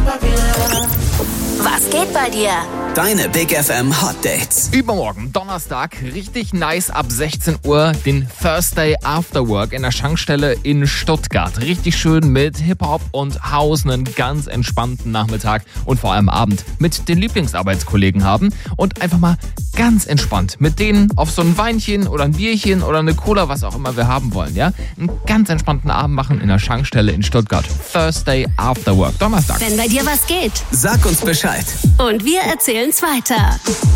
Was geht bei dir? Deine Big FM Hot Dates. Übermorgen, Donnerstag, richtig nice ab 16 Uhr, den Thursday After Work in der Schankstelle in Stuttgart. Richtig schön mit Hip-Hop und House, einen ganz entspannten Nachmittag und vor allem Abend mit den Lieblingsarbeitskollegen haben und einfach mal ganz entspannt mit denen auf so ein Weinchen oder ein Bierchen oder eine Cola, was auch immer wir haben wollen, ja? Einen ganz entspannten Abend machen in der Schankstelle in Stuttgart. Thursday After Work, Donnerstag. Wenn bei dir was geht. Sag uns Bescheid. Und wir erzählen's weiter.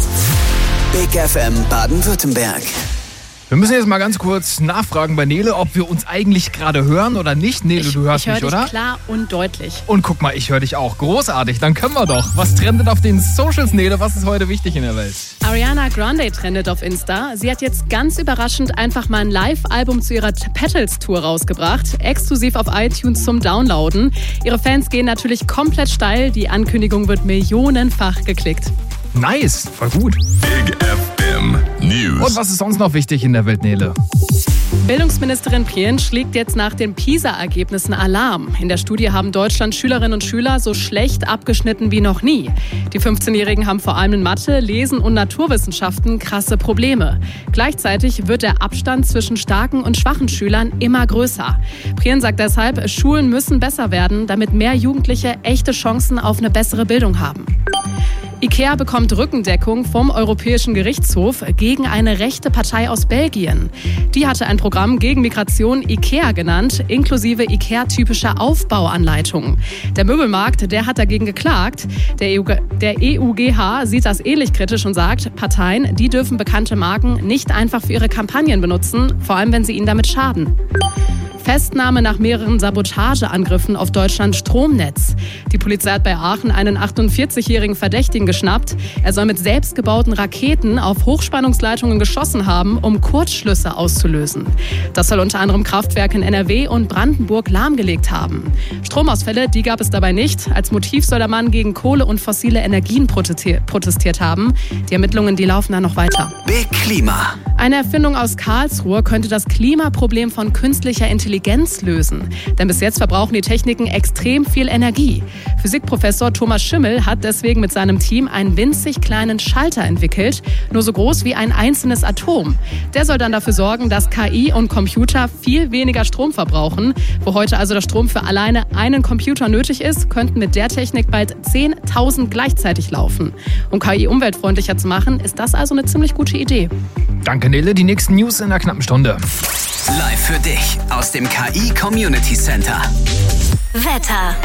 Big FM Baden-Württemberg. Wir müssen jetzt mal ganz kurz nachfragen bei Nele, ob wir uns eigentlich gerade hören oder nicht. Nele, du hörst mich, oder? Ich höre dich klar und deutlich. Und guck mal, ich höre dich auch. Großartig, dann können wir doch. Was trendet auf den Socials, Nele? Was ist heute wichtig in der Welt? Ariana Grande trendet auf Insta. Sie hat jetzt ganz überraschend einfach mal ein Live-Album zu ihrer Petals-Tour rausgebracht. Exklusiv auf iTunes zum Downloaden. Ihre Fans gehen natürlich komplett steil. Die Ankündigung wird millionenfach geklickt. Nice, voll gut. Big FM News. Und was ist sonst noch wichtig in der Welt, Nele? Bildungsministerin Prien schlägt jetzt nach den PISA-Ergebnissen Alarm. In der Studie haben Deutschlands Schülerinnen und Schüler so schlecht abgeschnitten wie noch nie. Die 15-Jährigen haben vor allem in Mathe, Lesen und Naturwissenschaften krasse Probleme. Gleichzeitig wird der Abstand zwischen starken und schwachen Schülern immer größer. Prien sagt deshalb, Schulen müssen besser werden, damit mehr Jugendliche echte Chancen auf eine bessere Bildung haben. IKEA bekommt Rückendeckung vom Europäischen Gerichtshof gegen eine rechte Partei aus Belgien. Die hatte ein Programm gegen Migration IKEA genannt, inklusive IKEA-typischer Aufbauanleitungen. Der Möbelmarkt, der hat dagegen geklagt. Der EuGH sieht das ähnlich kritisch und sagt, Parteien, die dürfen bekannte Marken nicht einfach für ihre Kampagnen benutzen, vor allem wenn sie ihnen damit schaden. Festnahme nach mehreren Sabotageangriffen auf Deutschlands Stromnetz. Die Polizei hat bei Aachen einen 48-jährigen Verdächtigen geschnappt. Er soll mit selbstgebauten Raketen auf Hochspannungsleitungen geschossen haben, um Kurzschlüsse auszulösen. Das soll unter anderem Kraftwerke in NRW und Brandenburg lahmgelegt haben. Stromausfälle, die gab es dabei nicht. Als Motiv soll der Mann gegen Kohle und fossile Energien protestiert haben. Die Ermittlungen, die laufen dann noch weiter. Big Klima. Eine Erfindung aus Karlsruhe könnte das Klimaproblem von künstlicher Intelligenz lösen. Denn bis jetzt verbrauchen die Techniken extrem viel Energie. Physikprofessor Thomas Schimmel hat deswegen mit seinem Team einen winzig kleinen Schalter entwickelt, nur so groß wie ein einzelnes Atom. Der soll dann dafür sorgen, dass KI und Computer viel weniger Strom verbrauchen. Wo heute also der Strom für alleine einen Computer nötig ist, könnten mit der Technik bald 10.000 gleichzeitig laufen. Um KI umweltfreundlicher zu machen, ist das also eine ziemlich gute Idee. Danke, Nele. Die nächsten News in einer knappen Stunde. Live für dich aus dem KI Community Center. Wetter.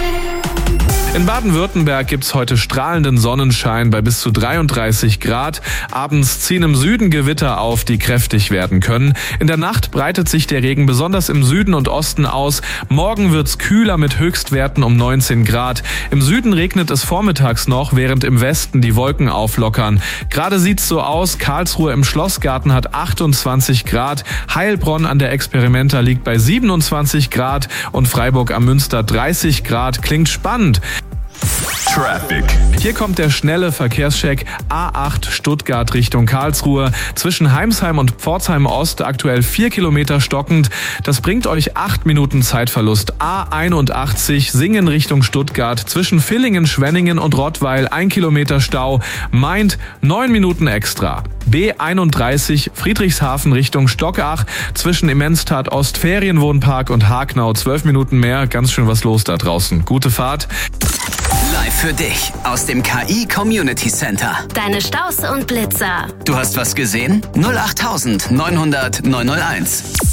In Baden-Württemberg gibt's heute strahlenden Sonnenschein bei bis zu 33 Grad. Abends ziehen im Süden Gewitter auf, die kräftig werden können. In der Nacht breitet sich der Regen besonders im Süden und Osten aus. Morgen wird's kühler mit Höchstwerten um 19 Grad. Im Süden regnet es vormittags noch, während im Westen die Wolken auflockern. Gerade sieht's so aus, Karlsruhe im Schlossgarten hat 28 Grad, Heilbronn an der Experimenta liegt bei 27 Grad und Freiburg am Münster 30 Grad. Klingt spannend. Traffic. Hier kommt der schnelle Verkehrscheck A8 Stuttgart Richtung Karlsruhe. Zwischen Heimsheim und Pforzheim Ost aktuell 4 Kilometer stockend. Das bringt euch 8 Minuten Zeitverlust. A81 Singen Richtung Stuttgart. Zwischen Villingen, Schwenningen und Rottweil 1 Kilometer Stau. Meint 9 Minuten extra. B31 Friedrichshafen Richtung Stockach. Zwischen Immenstadt Ost Ferienwohnpark und Hagnau 12 Minuten mehr. Ganz schön was los da draußen. Gute Fahrt. Live für dich aus dem KI Community Center. Deine Staus und Blitzer. Du hast was gesehen? 08900 901.